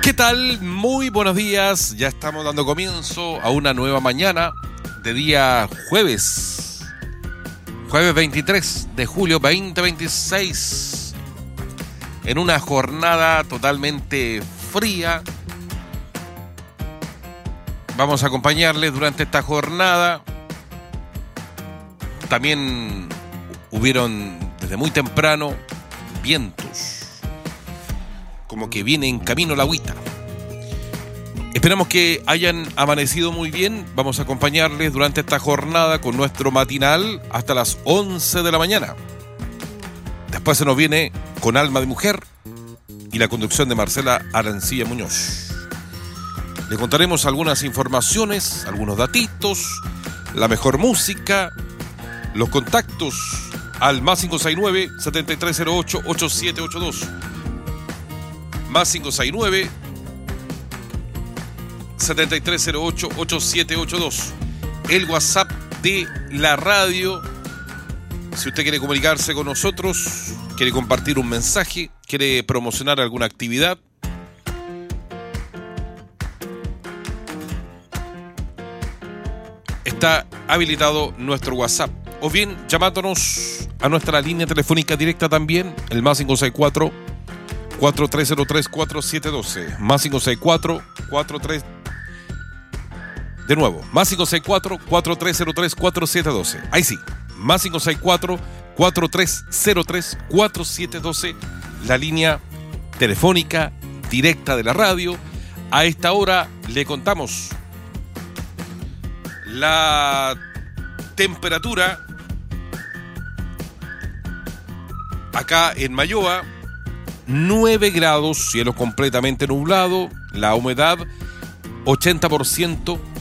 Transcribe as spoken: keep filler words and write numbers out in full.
¿Qué tal? Muy buenos días. Ya estamos dando comienzo a una nueva mañana de día jueves. Jueves veintitrés de julio veinte veintiséis. En una jornada totalmente fría. Vamos a acompañarles durante esta jornada. También hubieron desde muy temprano vientos. Como que viene en camino la agüita. Esperamos que hayan amanecido muy bien. Vamos a acompañarles durante esta jornada con nuestro matinal hasta las once de la mañana. Después se nos viene con Alma de Mujer y la conducción de Marcela Arancilla Muñoz. Les contaremos algunas informaciones, algunos datitos, la mejor música, los contactos al más cinco seis nueve, siete tres cero ocho, ocho siete ocho dos. Más cinco seis nueve, siete tres cero ocho, ocho siete ocho dos. El WhatsApp de la radio. Si usted quiere comunicarse con nosotros, quiere compartir un mensaje, quiere promocionar alguna actividad, está habilitado nuestro WhatsApp. O bien llamándonos a nuestra línea telefónica directa también, el más cinco seis cuatro, cuatro tres cero tres, cuatro siete uno dos. Más cinco seis cuatro, cuatro tres. De nuevo, más cinco seis cuatro, cuatro tres cero tres, cuatro siete uno dos. Ahí sí, más cinco seis cuatro, cuatro tres cero tres, cuatro siete uno dos. La línea telefónica directa de la radio. A esta hora le contamos la temperatura acá en Mayoa. nueve grados, cielo completamente nublado, la humedad ochenta por ciento,